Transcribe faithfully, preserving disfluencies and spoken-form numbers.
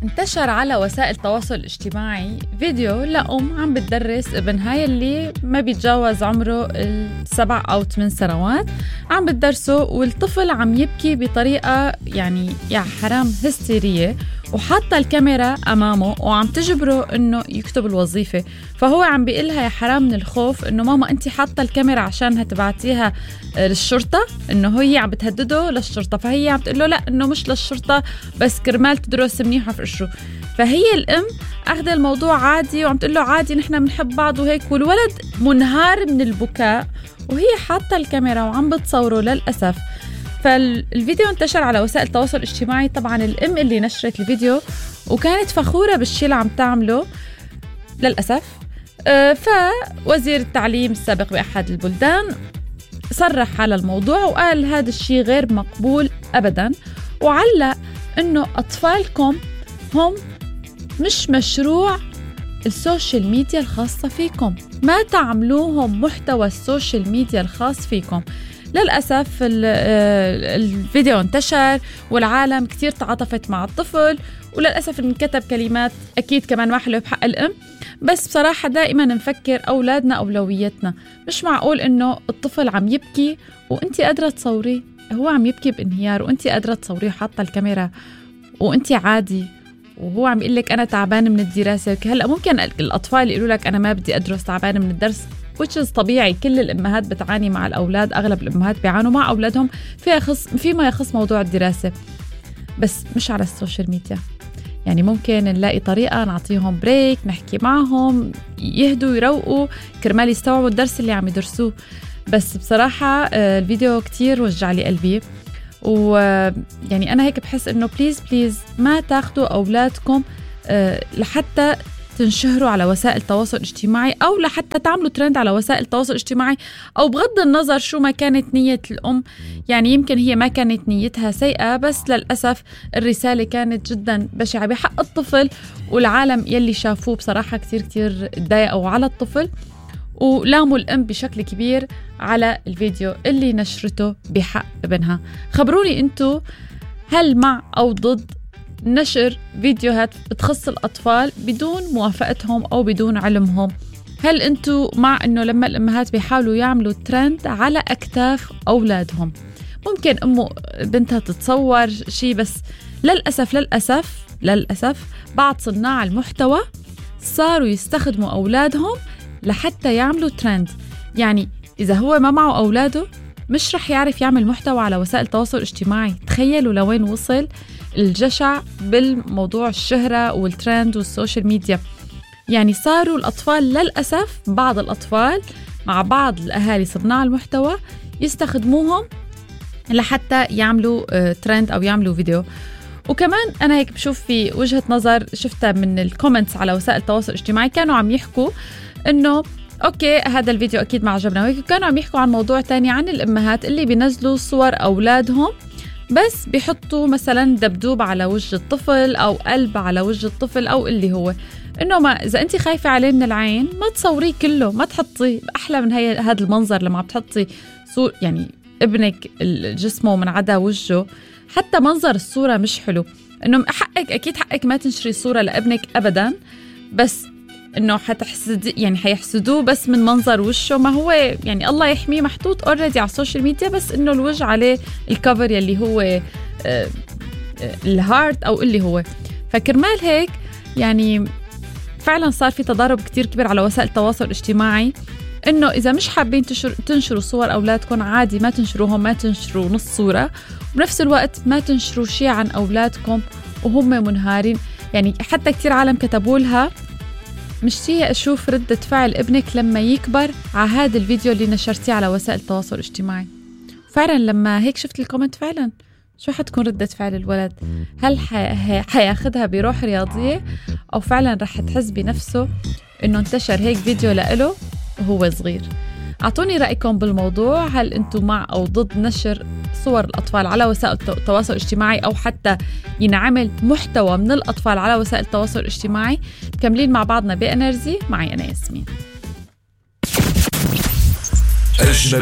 انتشر على وسائل التواصل الاجتماعي فيديو لأم عم بتدرس ابنها يلي ما بيتجاوز عمره السبع أو ثمان سنوات، عم بتدرسه والطفل عم يبكي بطريقة يعني يا حرام هستيرية، وحاطة الكاميرا أمامه وعم تجبره إنه يكتب الوظيفة. فهو عم بيقلها يا حرام من الخوف إنه ماما أنتي حاطة الكاميرا عشان تبعتيها للشرطة، إنه هي عم بتهدده للشرطة، فهي عم تقول له لا إنه مش للشرطة بس كرمال تدرس منيح في قشره. فهي الأم أخذ الموضوع عادي وعم تقول له عادي نحن بنحب بعض وهيك، والولد منهار من البكاء وهي حاطة الكاميرا وعم بتصوره للأسف. فالفيديو انتشر على وسائل التواصل الاجتماعي. طبعا الأم اللي نشرت الفيديو وكانت فخورة بالشيء اللي عم تعمله للأسف. فوزير التعليم السابق بأحد البلدان صرح على الموضوع وقال هذا الشيء غير مقبول أبدا، وعلق إنه أطفالكم هم مش مشروع السوشيال ميديا الخاصة فيكم، ما تعملوهم محتوى السوشيال ميديا الخاص فيكم. للأسف الفيديو انتشر والعالم كتير تعاطفت مع الطفل، وللأسف انكتب كلمات أكيد كمان ما حلو بحق الأم. بس بصراحة دائما نفكر أولادنا أولويتنا، مش معقول إنه الطفل عم يبكي وإنتي قادرة تصوريه، هو عم يبكي بانهيار وإنتي قادرة تصوريه حاطة الكاميرا وإنتي عادي، وهو عم يقول لك أنا تعبان من الدراسة. هلأ ممكن الأطفال يقولوا لك أنا ما بدي أدرس، تعبان من الدرس، which is طبيعي. كل الأمهات بتعاني مع الأولاد، أغلب الأمهات بيعانوا مع أولادهم فيما يخص فيما يخص موضوع الدراسة، بس مش على السوشيال ميديا. يعني ممكن نلاقي طريقة نعطيهم بريك، نحكي معهم يهدوا يروقوا كرمال يستوعبوا الدرس اللي عم يدرسوه. بس بصراحة الفيديو كتير وجع لي قلبي، ويعني أنا هيك بحس إنه بليز بليز ما تاخدوا أولادكم لحتى تنشهروا على وسائل التواصل الاجتماعي أو لحتى تعملوا ترند على وسائل التواصل الاجتماعي، أو بغض النظر شو ما كانت نية الأم. يعني يمكن هي ما كانت نيتها سيئة، بس للأسف الرسالة كانت جدا بشعة بحق الطفل، والعالم يلي شافوه بصراحة كتير كتير اتضايقوا على الطفل ولاموا الأم بشكل كبير على الفيديو اللي نشرته بحق ابنها. خبروني انتو، هل مع أو ضد نشر فيديوهات بتخص الأطفال بدون موافقتهم أو بدون علمهم؟ هل أنتوا مع أنه لما الأمهات بيحاولوا يعملوا ترند على أكتاف أولادهم، ممكن أمه بنتها تتصور شيء، بس للأسف للأسف للأسف بعض صناع المحتوى صاروا يستخدموا أولادهم لحتى يعملوا ترند. يعني إذا هو ما معه أولاده مش رح يعرف يعمل محتوى على وسائل التواصل الاجتماعي. تخيلوا لوين وصل الجشع بالموضوع الشهرة والترند والسوشيال ميديا. يعني صاروا الأطفال للأسف، بعض الأطفال مع بعض الأهالي صناع المحتوى يستخدموهم لحتى يعملوا ترند أو يعملوا فيديو. وكمان أنا هيك بشوف في وجهة نظر شفتها من الكومنتس على وسائل التواصل الاجتماعي، كانوا عم يحكوا إنه أوكي هذا الفيديو أكيد ما عجبنا، وهيك كانوا عم يحكوا عن موضوع تاني عن الأمهات اللي بينزلوا صور أولادهم بس بيحطوا مثلا دبدوب على وجه الطفل أو قلب على وجه الطفل، أو اللي هو إنه ما إذا أنت خايفة عليه من العين ما تصوريه كله، ما تحطي أحلى من هي هذا المنظر لما عم تحطي صور يعني ابنك جسمه من عدا وجهه، حتى منظر الصورة مش حلو. إنه حقك أكيد حقك ما تنشري صورة لابنك أبدا، بس إنه حتحسد يعني حيحسدوه بس من منظر وشه، ما هو يعني الله يحميه محطوط أوريدي على السوشيال ميديا، بس إنه الوجه عليه الكفر يلي هو آه آه الهارت أو اللي هو. فكرمال هيك يعني فعلا صار في تضارب كتير كبير على وسائل التواصل الاجتماعي، إنه إذا مش حابين تنشروا صور أولادكم عادي ما تنشروهم، ما تنشروا نص صورة، وبنفس الوقت ما تنشروا شيء عن أولادكم وهم منهارين. يعني حتى كتير عالم كتبوا لها مشتية أشوف ردة فعل ابنك لما يكبر على هذا الفيديو اللي نشرتيه على وسائل التواصل الاجتماعي. فعلا لما هيك شفت الكومنت فعلا شو حتكون ردة فعل الولد؟ هل حياخدها بروح رياضية أو فعلا رح تحس بنفسه إنه انتشر هيك فيديو لإله وهو صغير؟ أعطوني رأيكم بالموضوع، هل أنتم مع أو ضد نشر صور الأطفال على وسائل التواصل الاجتماعي أو حتى ينعمل محتوى من الأطفال على وسائل التواصل الاجتماعي؟ مكملين مع بعضنا بإنرجي، معي أنا ياسمين.